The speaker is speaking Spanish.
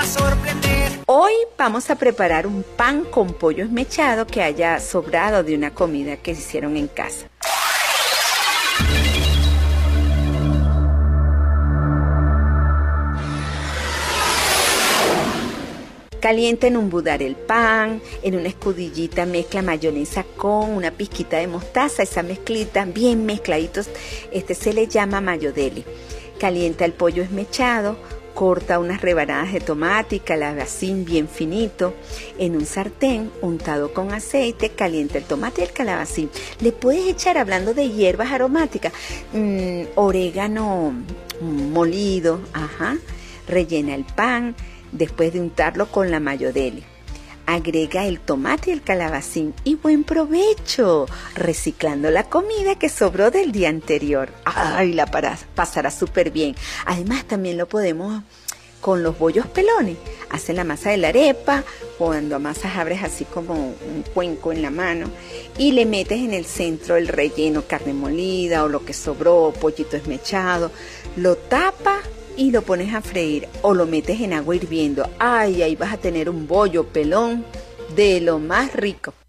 a sorprender. Hoy vamos a preparar un pan con pollo esmechado que haya sobrado de una comida que hicieron en casa. Calienta en un budar el pan, en una escudillita mezcla mayonesa con una pizquita de mostaza, esa mezclita bien mezcladitos, se le llama mayo deli. Calienta el pollo esmechado, corta unas rebanadas de tomate y calabacín bien finito. En un sartén untado con aceite, calienta el tomate y el calabacín. Le puedes echar, hablando de hierbas aromáticas, orégano molido, rellena el pan. Después de untarlo con la mayo deli, agrega el tomate y el calabacín y buen provecho, reciclando la comida que sobró del día anterior. ¡Ay, la pasará súper bien! Además, también lo podemos con los bollos pelones. Haces la masa de la arepa, cuando amasas abres así como un cuenco en la mano y le metes en el centro el relleno, carne molida o lo que sobró, pollito esmechado, lo tapas y lo pones a freír o lo metes en agua hirviendo. ¡Ay! Ahí vas a tener un bollo pelón de lo más rico.